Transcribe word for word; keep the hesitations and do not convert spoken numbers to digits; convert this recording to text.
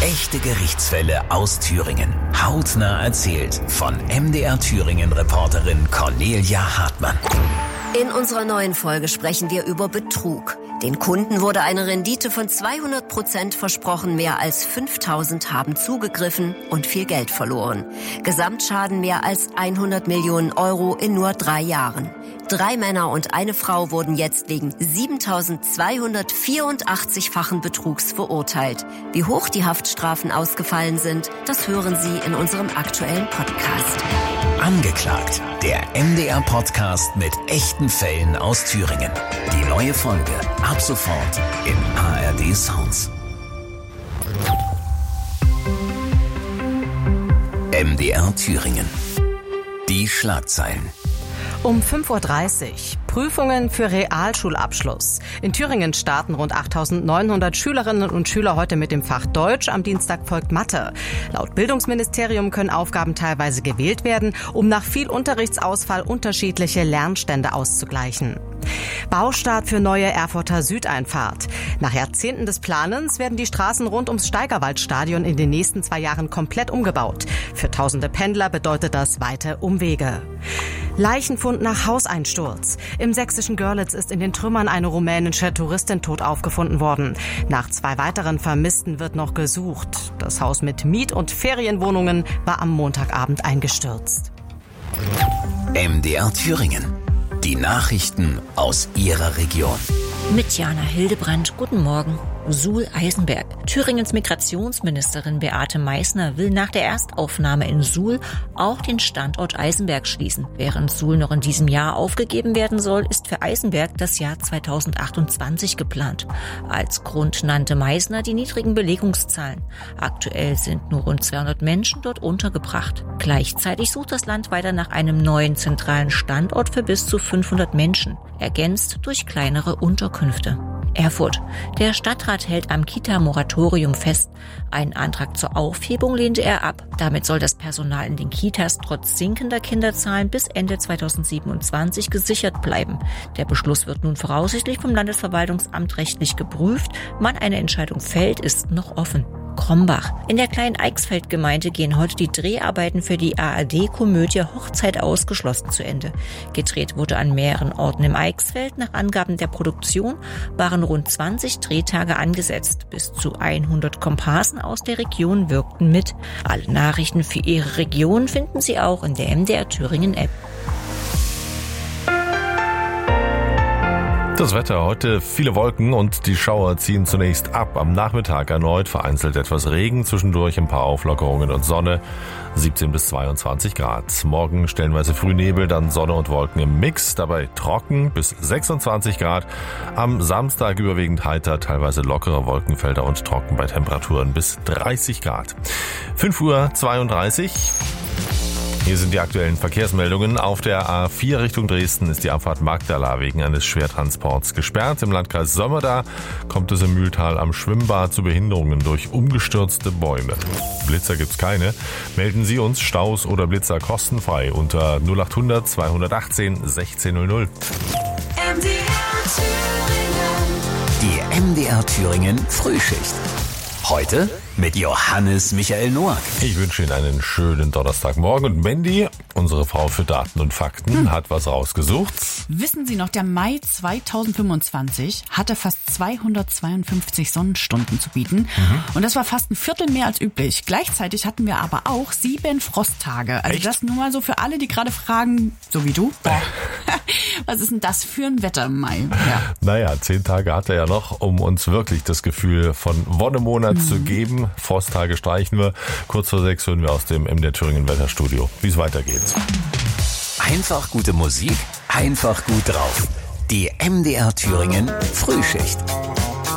Echte Gerichtsfälle aus Thüringen. Hautnah erzählt von M D R Thüringen-Reporterin Cornelia Hartmann. In unserer neuen Folge sprechen wir über Betrug. Den Kunden wurde eine Rendite von zweihundert Prozent versprochen, mehr als fünftausend haben zugegriffen und viel Geld verloren. Gesamtschaden mehr als hundert Millionen Euro in nur drei Jahren. Drei Männer und eine Frau wurden jetzt wegen siebentausendzweihundertvierundachtzig-fachen Betrugs verurteilt. Wie hoch die Haftstrafen ausgefallen sind, das hören Sie in unserem aktuellen Podcast. Angeklagt, der M D R-Podcast mit echten Fällen aus Thüringen. Die neue Folge ab sofort in A R D Sounds. M D R Thüringen. Die Schlagzeilen. Um fünf Uhr dreißig. Prüfungen für Realschulabschluss. In Thüringen starten rund achttausendneunhundert Schülerinnen und Schüler heute mit dem Fach Deutsch. Am Dienstag folgt Mathe. Laut Bildungsministerium können Aufgaben teilweise gewählt werden, um nach viel Unterrichtsausfall unterschiedliche Lernstände auszugleichen. Baustart für neue Erfurter Südeinfahrt. Nach Jahrzehnten des Planens werden die Straßen rund ums Steigerwaldstadion in den nächsten zwei Jahren komplett umgebaut. Für tausende Pendler bedeutet das weite Umwege. Leichenfund nach Hauseinsturz. Im sächsischen Görlitz ist in den Trümmern eine rumänische Touristin tot aufgefunden worden. Nach zwei weiteren Vermissten wird noch gesucht. Das Haus mit Miet- und Ferienwohnungen war am Montagabend eingestürzt. M D R Thüringen. Die Nachrichten aus Ihrer Region. Mit Jana Hildebrand, guten Morgen. Suhl-Eisenberg. Thüringens Migrationsministerin Beate Meißner will nach der Erstaufnahme in Suhl auch den Standort Eisenberg schließen. Während Suhl noch in diesem Jahr aufgegeben werden soll, ist für Eisenberg das Jahr zweitausendachtundzwanzig geplant. Als Grund nannte Meißner die niedrigen Belegungszahlen. Aktuell sind nur rund zweihundert Menschen dort untergebracht. Gleichzeitig sucht das Land weiter nach einem neuen zentralen Standort für bis zu fünfhundert Menschen, ergänzt durch kleinere Unterkünfte. Erfurt. Der Stadtrat hält am Kita-Moratorium fest. Einen Antrag zur Aufhebung lehnte er ab. Damit soll das Personal in den Kitas trotz sinkender Kinderzahlen bis Ende zweitausendsiebenundzwanzig gesichert bleiben. Der Beschluss wird nun voraussichtlich vom Landesverwaltungsamt rechtlich geprüft. Wann eine Entscheidung fällt, ist noch offen. Krombach. In der kleinen Eichsfeld-Gemeinde gehen heute die Dreharbeiten für die A R D-Komödie Hochzeit ausgeschlossen zu Ende. Gedreht wurde an mehreren Orten im Eichsfeld. Nach Angaben der Produktion waren rund zwanzig Drehtage angesetzt. Bis zu hundert Komparsen aus der Region wirkten mit. Alle Nachrichten für Ihre Region finden Sie auch in der M D R Thüringen-App. Das Wetter heute, viele Wolken und die Schauer ziehen zunächst ab. Am Nachmittag erneut vereinzelt etwas Regen, zwischendurch ein paar Auflockerungen und Sonne, siebzehn bis zweiundzwanzig Grad. Morgen stellenweise Frühnebel, dann Sonne und Wolken im Mix, dabei trocken bis sechsundzwanzig Grad. Am Samstag überwiegend heiter, teilweise lockere Wolkenfelder und trocken bei Temperaturen bis dreißig Grad. fünf Uhr zweiunddreißig. Hier sind die aktuellen Verkehrsmeldungen. Auf der A vier Richtung Dresden ist die Abfahrt Magdala wegen eines Schwertransports gesperrt. Im Landkreis Sömmerda kommt es im Mühltal am Schwimmbad zu Behinderungen durch umgestürzte Bäume. Blitzer gibt's keine. Melden Sie uns Staus oder Blitzer kostenfrei unter null achthundert zweihundertachtzehn sechzehnhundert. M D R Thüringen. Die M D R Thüringen Frühschicht. Heute mit Johannes Michael Noack. Ich wünsche Ihnen einen schönen Donnerstagmorgen. Und Mandy, unsere Frau für Daten und Fakten, hm. hat was rausgesucht. Wissen Sie noch, der Mai zweitausendfünfundzwanzig hatte fast zweihundertzweiundfünfzig Sonnenstunden zu bieten. Mhm. Und das war fast ein Viertel mehr als üblich. Gleichzeitig hatten wir aber auch sieben Frosttage. Also Echt? Das nur mal so für alle, die gerade fragen, so wie du, boah, was ist denn das für ein Wetter im Mai? Ja. Naja, zehn Tage hat er ja noch, um uns wirklich das Gefühl von Wonnemonat mhm. zu geben. Frosttage streichen wir. Kurz vor sechs hören wir aus dem M D R Thüringen Wetterstudio, wie es weitergeht. Einfach gute Musik, einfach gut drauf. Die M D R Thüringen Frühschicht.